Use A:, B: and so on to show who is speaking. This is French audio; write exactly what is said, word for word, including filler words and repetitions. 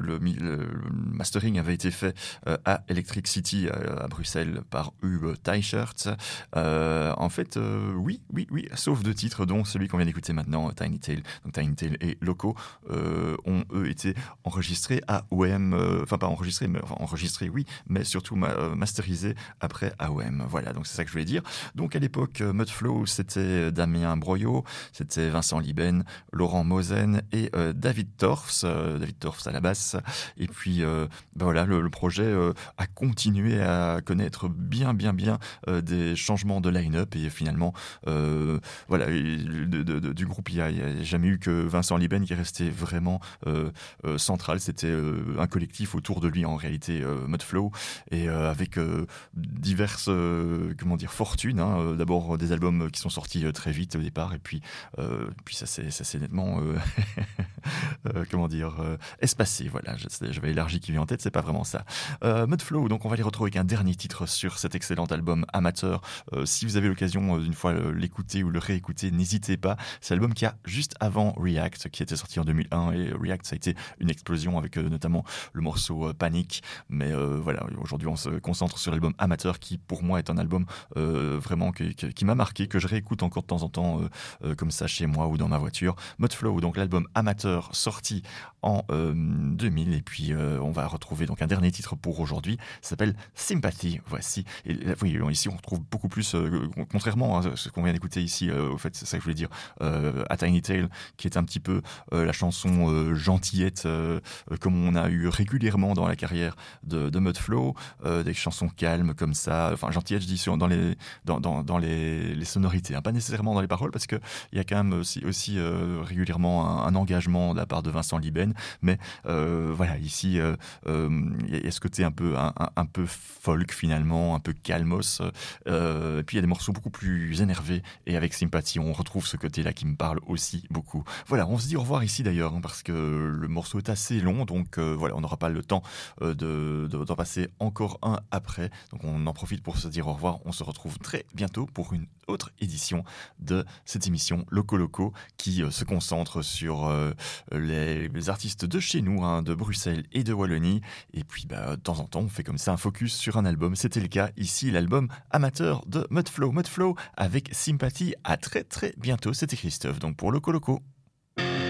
A: le, le mastering avait été fait euh, à Electric City à, à Bruxelles par Uwe Teichert. Euh, en fait, euh, oui, oui, oui, sauf deux titres, dont celui qu'on vient d'écouter maintenant, Tiny Tail. Donc Tiny Tail et Loco euh, ont eux été enregistrés à O M, euh, enfin pas enregistrés, mais enfin, enregistrés, oui, mais surtout ma, euh, masterisés après A O M. Voilà, donc c'est ça que je voulais dire. Donc à l'époque, Mudflow, c'était Damien Broyot, c'était Vincent Liben, Laurent Mosen et euh, David Torfs, euh, David Torfs à la basse. Et puis euh, ben voilà, le, le projet euh, a continué à connaître bien, bien, bien euh, des changements de line-up et finalement, euh, voilà, de, de, de, du groupe, il n'y a, a jamais eu que Vincent Liben qui est resté vraiment euh, euh, central. C'était euh, un collectif autour de lui en réalité, euh, Mudflow, et euh, avec euh, diverses, euh, comment dire, fortunes. Hein. D'abord des albums qui sont sortis euh, très vite au départ, et puis, euh, puis ça s'est, ça s'est nettement, euh, euh, comment dire, euh, espacé. Voilà, j'avais élargi qui vient en tête, c'est pas vraiment ça. Euh, Mudflow, donc on va les retrouver avec un dernier titre sur cet excellent album Amateur. Euh, si vous avez l'occasion euh, d'une fois euh, l'écouter ou le réécouter, n'hésitez pas. C'est l'album qui a juste avant React, qui était sorti en deux mille un, et React, ça a été une explosion avec euh, notamment le morceau euh, Panic. Mais euh, voilà, aujourd'hui on se concentre sur l'album Amateur, qui pour moi est un album euh, vraiment qui, qui, qui m'a marqué, que je réécoute encore de temps en temps euh, euh, comme ça chez moi ou dans ma voiture. Mudflow, donc l'album Amateur, sorti en euh, deux mille, et puis euh, on va retrouver donc un dernier titre pour aujourd'hui, ça s'appelle Sympathy. Voici, et oui, ici on retrouve beaucoup plus, euh, contrairement à ce qu'on vient d'écouter ici, euh, au fait c'est ça que je voulais dire, euh, à Tiny Tail, qui est un petit peu euh, la chanson euh, gentillette, euh, comme on a eu régulièrement dans la carrière de, de Mudflow, euh, des chansons calmes comme ça, enfin gentillette je dis sur, dans les dans dans, dans les, les sonorités, hein, pas nécessairement dans les paroles, parce que il y a quand même aussi aussi euh, régulièrement un, un engagement de la part de Vincent Liben, mais euh, voilà, ici il euh, euh, y, y a ce côté un peu un, un, un peu folk finalement, un peu calmos, euh, et puis il y a des morceaux beaucoup plus énervés, et avec Sympathy on retrouve ce côté-là qui me parle aussi beaucoup. Voilà, on se dit au revoir ici d'ailleurs, hein, parce que le morceau est assez long, donc euh, voilà, on n'aura pas le temps euh, de, de, d'en passer encore un après, donc on en profite pour se dire au revoir. On se retrouve très bientôt pour une autre édition de cette émission Loco Loco, qui euh, se concentre sur euh, les, les artistes de chez nous, hein, de Bruxelles et de Wallonie, et puis bah, de temps en temps on fait comme ça un focus sur un album. C'était le cas ici, l'album Amateur de Mudflow. Mudflow avec Sympathy. À très très bientôt, c'était Christophe donc pour Loco Loco.